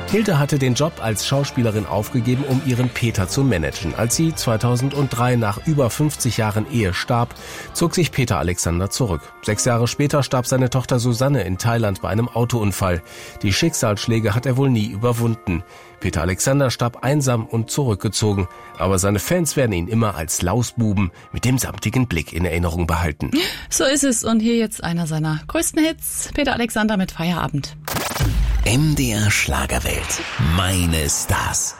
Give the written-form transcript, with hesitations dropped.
Hilde hatte den Job als Schauspielerin aufgegeben, um ihren Peter zu managen. Als sie 2003 nach über 50 Jahren Ehe starb, zog sich Peter Alexander zurück. 6 Jahre später starb seine Tochter Susanne in Thailand bei einem Autounfall. Die Schicksalsschläge hat er wohl nie überwunden. Peter Alexander starb einsam und zurückgezogen. Aber seine Fans werden ihn immer als Lausbuben mit dem samtigen Blick in Erinnerung behalten. So ist es. Und hier jetzt einer seiner größten Hits. Peter Alexander mit Feierabend. MDR Schlagerwelt. Meine Stars.